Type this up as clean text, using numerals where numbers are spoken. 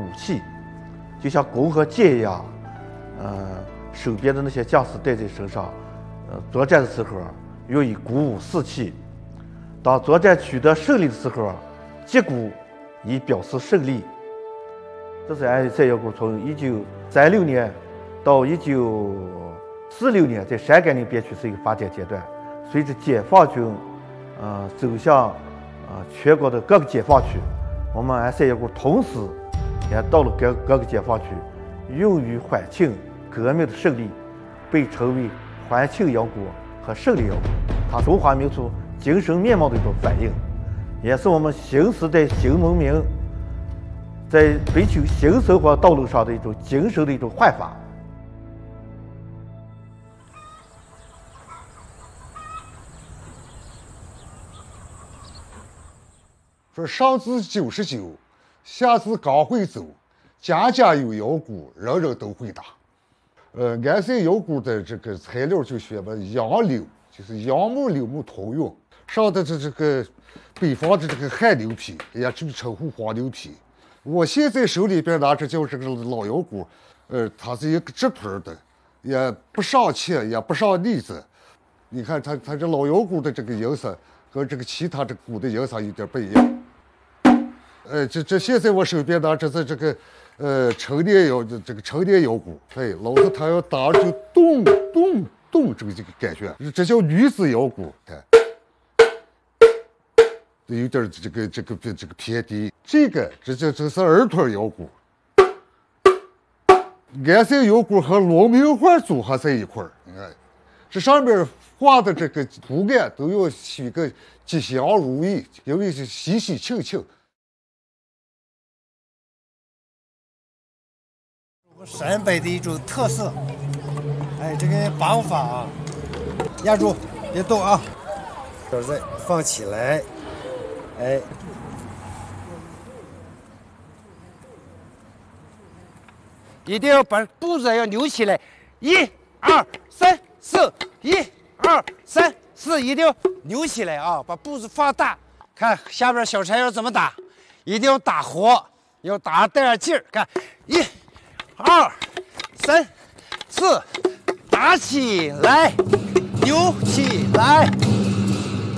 器，就像弓和箭一样，手边的那些将士带在身上，作战的时候用以鼓舞士气。当作战取得胜利的时候，击鼓以表示胜利。这是鞍山腰鼓从1936年到1946年在陕甘宁边区是一个发展阶段。随着解放军走向全国的各个解放区，我们鞍山腰鼓同时也到了各个解放区，用于欢庆革命的胜利，被称为欢庆腰鼓和胜利腰鼓。它是中华民族精神面貌的一种反映，也是我们新时代新文明在追求新生活道路上的一种精神的一种焕发。 说上至99，下至刚会走，家家有腰鼓，人人都会打。鞍山腰鼓的这个材料就选了杨柳，就是杨木、柳木通用。上的这个北方的这个旱牛皮，也就称呼黄牛皮。我现在手里边拿着就是这个老腰鼓，它是一个直腿的，也不上切，也不上腻子。你看它这老腰鼓的这个颜色和这个其他这鼓的颜色有点不一样。这现在我手边拿着这个成年腰鼓，老子他要打就咚咚咚这个感觉，这叫女子腰鼓，看，有点这个偏低。这是儿童腰鼓。鞍山腰鼓和龙明画组合在一块儿，你看，这上面画的这个图案都要取个吉祥如意，因为是喜喜庆庆。 陕北的一种特色，这个绑法啊，压住，别动啊，再放起来，一定要把步子要扭起来，1、2、3、4，1、2、3、4，一定要扭起来啊！把步子放大，看下边小柴要怎么打，一定要打活，要打带点劲儿，看1、2、3、4，打起来，扭起来。